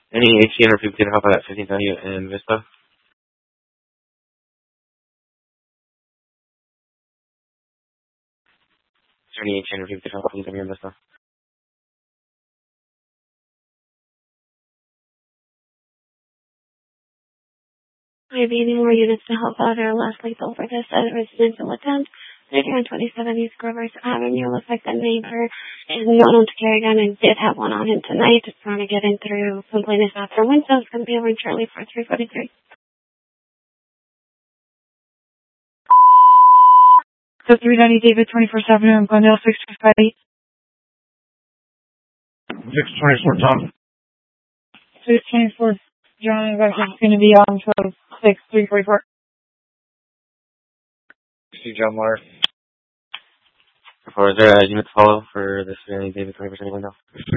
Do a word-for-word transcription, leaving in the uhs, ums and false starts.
Any H C or fifteen help at fifteenth Avenue and Vista? Is there any H C or fifteen help at fifteenth Avenue and Vista? Maybe any more units to help out or less lethal for this uh, residential attempt. They're here on twenty-seven East Grovers Avenue. Looks like the neighbor is not known to carry a gun and did have one on him tonight. Just trying to get in through Complainant after window. It's going to be over shortly for three forty-three. So three ninety David, twenty-first Avenue, and Glendale, six two five eight. six twenty-four, Tom. six twenty-four, John, and is going to be on twelve six three forty-four. See John Moore. Is there a unit to follow for this three ninety David, twenty-first Avenue, Glendale?